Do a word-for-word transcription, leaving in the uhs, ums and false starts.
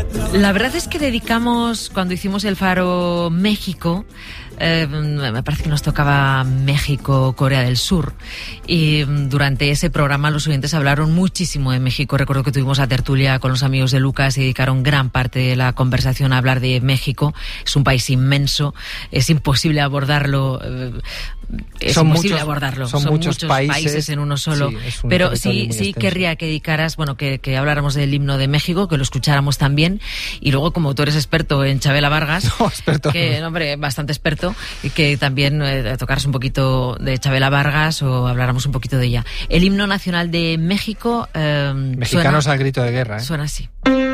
La verdad es que dedicamos, cuando hicimos el Faro México, eh, me parece que nos tocaba México, Corea del Sur, y durante ese programa los oyentes hablaron muchísimo de México. Recuerdo que tuvimos la tertulia con los amigos de Lucas y dedicaron gran parte de la conversación a hablar de México. Es un país inmenso, es imposible abordarlo. Eh, Es son imposible muchos, abordarlo. Son, son muchos, muchos países, países en uno solo. Sí, un pero sí, sí querría que dedicaras, bueno, que, que habláramos del himno de México, que lo escucháramos también. Y luego, como tú eres experto en Chabela Vargas, no, experto. que, no, hombre, bastante experto, y que también eh, tocaras un poquito de Chabela Vargas o habláramos un poquito de ella. El himno nacional de México. Eh, Mexicanos suena, al grito de guerra, ¿eh? Suena así.